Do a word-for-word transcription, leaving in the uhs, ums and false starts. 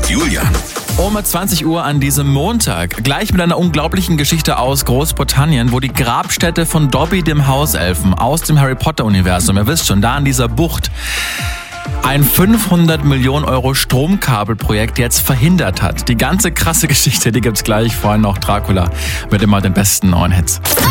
Julian. Um zwanzig Uhr an diesem Montag. Gleich mit einer unglaublichen Geschichte aus Großbritannien, wo die Grabstätte von Dobby dem Hauselfen aus dem Harry Potter Universum, ihr wisst schon, da in dieser Bucht, ein fünfhundert Millionen Euro Stromkabelprojekt jetzt verhindert hat. Die ganze krasse Geschichte, die gibt's gleich. Vorhin noch Dracula mit immer den besten neuen Hits.